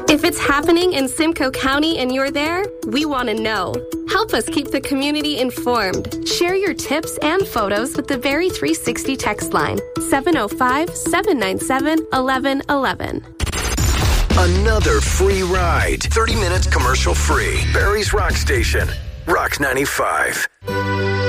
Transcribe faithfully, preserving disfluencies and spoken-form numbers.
If it's happening in Simcoe County and you're there, we want to know. Help us keep the community informed. Share your tips and photos with the Barrie three sixty text line, seven oh five, seven nine seven, one one one one. Another free ride. thirty minutes commercial free. Barrie's Rock Station. Rock ninety-five.